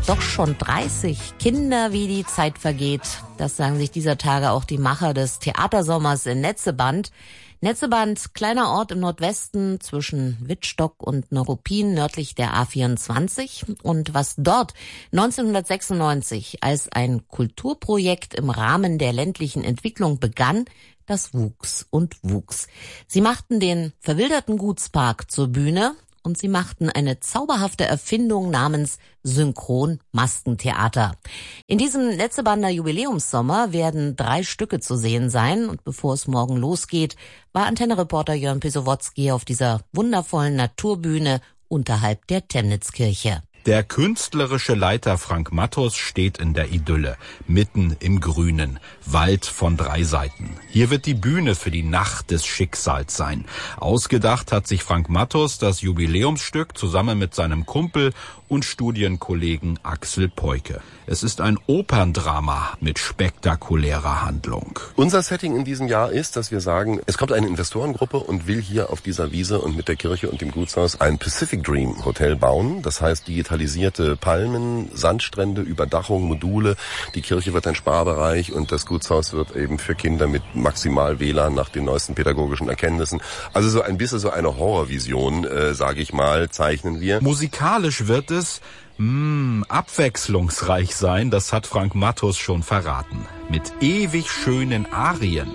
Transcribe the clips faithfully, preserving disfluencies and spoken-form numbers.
doch schon dreißig. Kinder, wie die Zeit vergeht. Das sagen sich dieser Tage auch die Macher des Theatersommers in Netzeband. Netzeband, kleiner Ort im Nordwesten zwischen Wittstock und Neuruppin, nördlich der A vierundzwanzig. Und was dort neunzehnhundertsechsundneunzig als ein Kulturprojekt im Rahmen der ländlichen Entwicklung begann, das wuchs und wuchs. Sie machten den verwilderten Gutspark zur Bühne und sie machten eine zauberhafte Erfindung namens Synchron-Maskentheater. In diesem Netzebander Jubiläumssommer werden drei Stücke zu sehen sein. Und bevor es morgen losgeht, war Antenne-Reporter Jörn Pisowotzki auf dieser wundervollen Naturbühne unterhalb der Temnitzkirche. Der künstlerische Leiter Frank Matthus steht in der Idylle, mitten im Grünen, Wald von drei Seiten. Hier wird die Bühne für die Nacht des Schicksals sein. Ausgedacht hat sich Frank Matthus das Jubiläumsstück zusammen mit seinem Kumpel und Studienkollegen Axel Peuke. Es ist ein Operndrama mit spektakulärer Handlung. Unser Setting in diesem Jahr ist, dass wir sagen, es kommt eine Investorengruppe und will hier auf dieser Wiese und mit der Kirche und dem Gutshaus ein Pacific Dream Hotel bauen. Das heißt, digitalisierte Palmen, Sandstrände, Überdachung, Module. Die Kirche wird ein Sparbereich und das Gutshaus wird eben für Kinder mit maximal W L A N nach den neuesten pädagogischen Erkenntnissen. Also so ein bisschen so eine Horrorvision, äh, sage ich mal, zeichnen wir. Musikalisch wird es Mh, abwechslungsreich sein, das hat Frank Matthus schon verraten. Mit ewig schönen Arien.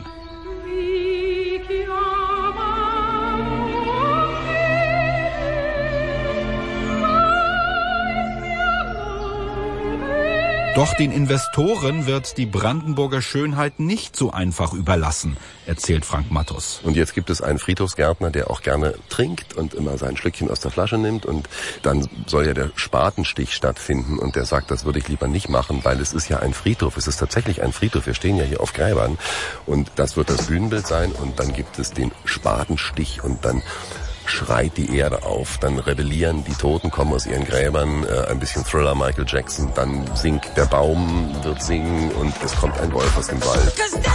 Doch den Investoren wird die Brandenburger Schönheit nicht so einfach überlassen, erzählt Frank Matthus. Und jetzt gibt es einen Friedhofsgärtner, der auch gerne trinkt und immer sein Schlückchen aus der Flasche nimmt. Und dann soll ja der Spatenstich stattfinden. Und der sagt, das würde ich lieber nicht machen, weil es ist ja ein Friedhof. Es ist tatsächlich ein Friedhof. Wir stehen ja hier auf Gräbern. Und das wird das Bühnenbild sein. Und dann gibt es den Spatenstich und dann schreit die Erde auf, dann rebellieren die Toten, kommen aus ihren Gräbern, äh, ein bisschen Thriller, Michael Jackson, dann singt der Baum, wird singen und es kommt ein Wolf aus dem Wald.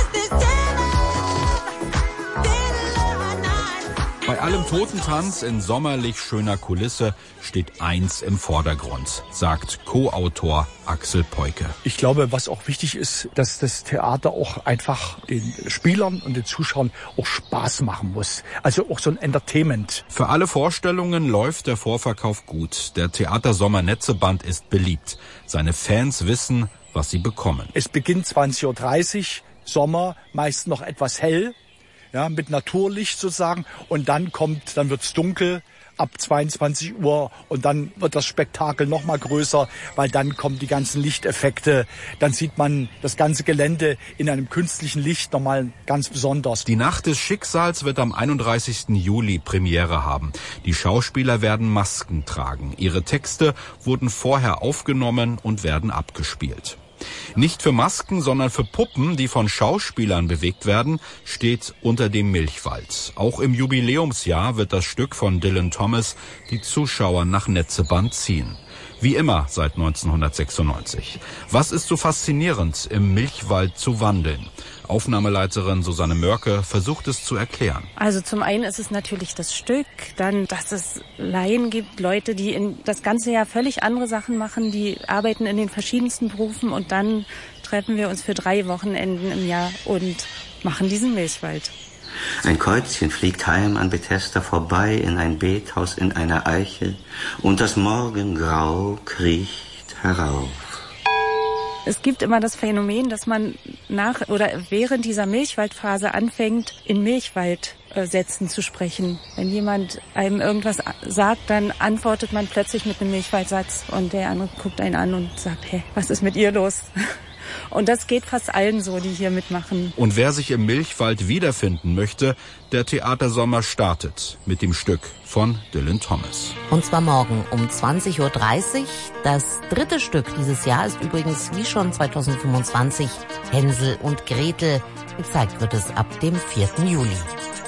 Bei allem Totentanz in sommerlich schöner Kulisse steht eins im Vordergrund, sagt Co-Autor Axel Peuke. Ich glaube, was auch wichtig ist, dass das Theater auch einfach den Spielern und den Zuschauern auch Spaß machen muss. Also auch so ein Entertainment. Für alle Vorstellungen läuft der Vorverkauf gut. Der Theatersommer Netzeband ist beliebt. Seine Fans wissen, was sie bekommen. Es beginnt zwanzig Uhr dreißig, Sommer, meist noch etwas hell. Ja, mit Naturlicht sozusagen. Und dann kommt, dann wird's dunkel ab zweiundzwanzig Uhr und dann wird das Spektakel noch mal größer, weil dann kommen die ganzen Lichteffekte. Dann sieht man das ganze Gelände in einem künstlichen Licht noch mal ganz besonders. Die Nacht des Schicksals wird am einunddreißigsten Juli Premiere haben. Die Schauspieler werden Masken tragen. Ihre Texte wurden vorher aufgenommen und werden abgespielt. Nicht für Masken, sondern für Puppen, die von Schauspielern bewegt werden, steht Unter dem Milchwald. Auch im Jubiläumsjahr wird das Stück von Dylan Thomas die Zuschauer nach Netzeband ziehen. Wie immer seit neunzehnhundertsechsundneunzig. Was ist so faszinierend, im Milchwald zu wandeln? Aufnahmeleiterin Susanne Mörke versucht es zu erklären. Also zum einen ist es natürlich das Stück, dann, dass es Laien gibt, Leute, die in das ganze Jahr völlig andere Sachen machen, die arbeiten in den verschiedensten Berufen und dann treffen wir uns für drei Wochenenden im Jahr und machen diesen Milchwald. Ein Käuzchen fliegt heim an Bethesda vorbei in ein Bethaus in einer Eiche und das Morgengrau kriecht herauf. Es gibt immer das Phänomen, dass man nach oder während dieser Milchwaldphase anfängt, in Milchwaldsätzen zu sprechen. Wenn jemand einem irgendwas sagt, dann antwortet man plötzlich mit einem Milchwaldsatz und der andere guckt einen an und sagt, hä, was ist mit ihr los? Und das geht fast allen so, die hier mitmachen. Und wer sich im Milchwald wiederfinden möchte, der Theatersommer startet mit dem Stück von Dylan Thomas. Und zwar morgen um zwanzig Uhr dreißig. Das dritte Stück dieses Jahr ist übrigens wie schon zweitausendfünfundzwanzig Hänsel und Gretel. Gezeigt wird es ab dem vierten Juli.